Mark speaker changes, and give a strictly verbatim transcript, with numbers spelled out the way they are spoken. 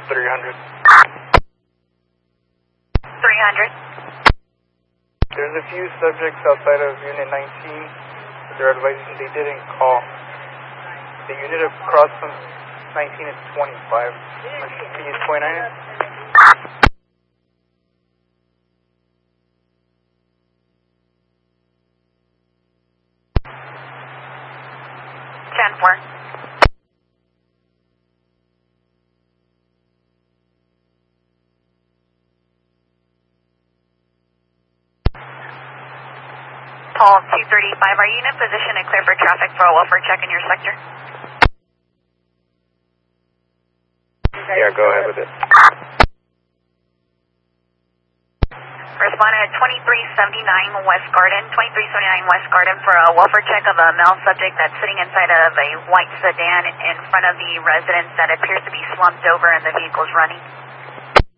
Speaker 1: three hundred.
Speaker 2: three hundred.
Speaker 1: There's a few subjects outside of Unit nineteen. They're advising they didn't call. The unit across from nineteen is twenty-five. Can you use twenty-nine?
Speaker 2: ten four. Paul two thirty-five, are you in a position to clear for traffic for a welfare check in your sector?
Speaker 1: Yeah, go ahead with it.
Speaker 2: Responded at twenty-three seventy-nine West Garden, twenty-three seventy-nine West Garden for a welfare check of a male subject that's sitting inside of a white sedan in front of the residence that appears to be slumped over and the vehicle's running.